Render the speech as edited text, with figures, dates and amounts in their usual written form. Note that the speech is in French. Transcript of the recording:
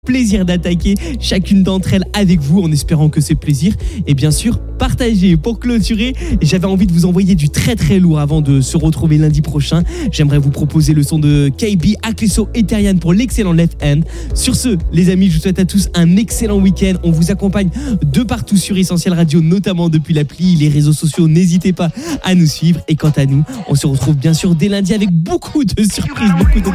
Plaisir d'attaquer chacune d'entre elles avec vous en espérant que c'est plaisir et bien sûr partagé. Pour clôturer, j'avais envie de vous envoyer du très très lourd avant de se retrouver lundi prochain. J'aimerais vous proposer le son de KB Akleso Eterian pour l'excellent Left Hand. Sur ce, les amis, je vous souhaite à tous un excellent week-end. On vous accompagne de partout sur Essentiel Radio, notamment depuis l'appli, les réseaux sociaux. N'hésitez pas à nous suivre et quant à nous, on se retrouve bien sûr dès lundi avec beaucoup de surprises, beaucoup de